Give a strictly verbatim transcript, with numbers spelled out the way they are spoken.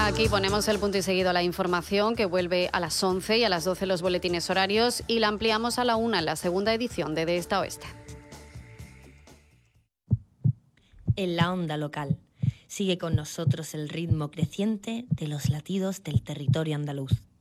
Aquí ponemos el punto y seguido a la información, que vuelve a las once y a las doce los boletines horarios, y la ampliamos a la una en la segunda edición de De Esta a Oeste. En la onda local. Sigue con nosotros el ritmo creciente de los latidos del territorio andaluz.